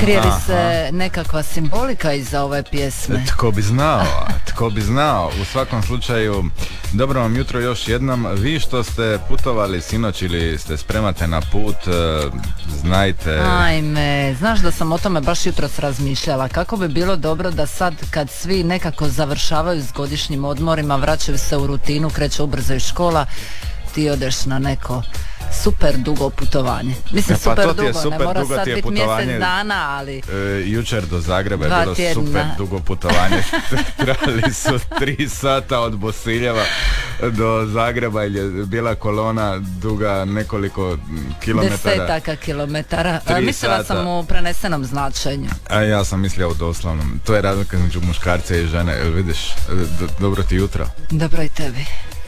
Krije li se nekakva simbolika iza ove pjesme? Tko bi znao. U svakom slučaju, dobro vam jutro još jednom. Vi što ste putovali sinoć ili ste spremate na put, znajte... Ajme, znaš da sam o tome baš jutros razmišljala. Kako bi bilo dobro da sad kad svi nekako završavaju s godišnjim odmorima, vraćaju se u rutinu, kreće ubrzo iz škola, ti odeš na neko super dugo putovanje. Mislim super dugo, ne mora sad biti mjesec dana, ali... Jučer do Zagreba je bilo super dugo putovanje. Trajali su 3 sata od Bosiljeva do Zagreba, ili je bila kolona duga nekoliko kilometara. Desetaka kilometara. Mislila sam u prenesenom značenju. A ja sam mislila u doslovnom. To je razlika između muškarca i žene. Vidiš, dobro ti jutro. Dobro i tebi.